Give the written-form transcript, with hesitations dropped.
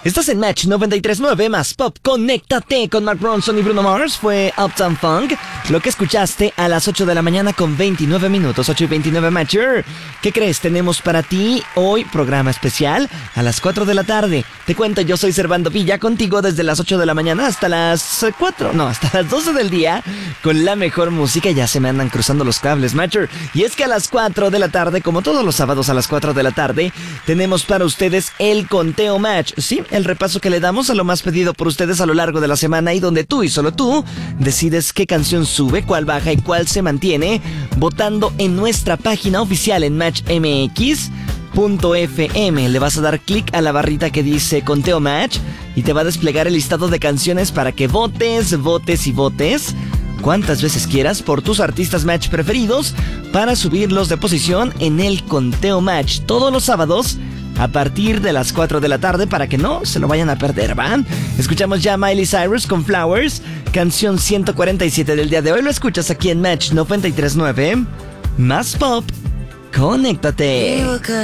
Estás en Match 93.9 más Pop. Conéctate con Mark Ronson y Bruno Mars. Fue Uptown Funk. Lo que escuchaste a las 8 de la mañana con 29 minutos. 8 y 29 Matcher. ¿Qué crees? Tenemos para ti hoy programa especial a las 4 de la tarde. Te cuento, yo soy Servando Villa, contigo desde las 8 de la mañana hasta las 4. No, hasta las 12 del día. Con la mejor música. Ya se me andan cruzando los cables, Matcher. Y es que a las 4 de la tarde, como todos los sábados a las 4 de la tarde, tenemos para ustedes el Conteo Match. Sí, el repaso que le damos a lo más pedido por ustedes a lo largo de la semana y donde tú y solo tú decides qué canción sube, cuál baja y cuál se mantiene, votando en nuestra página oficial en matchmx.fm. Le vas a dar clic a la barrita que dice Conteo Match y te va a desplegar el listado de canciones para que votes cuantas veces quieras por tus artistas Match preferidos para subirlos de posición en el Conteo Match todos los sábados a partir de las 4 de la tarde para que no se lo vayan a perder, ¿va? Escuchamos ya a Miley Cyrus con Flowers, canción 147 del día de hoy. Lo escuchas aquí en Match 93.9 más Pop. Conéctate.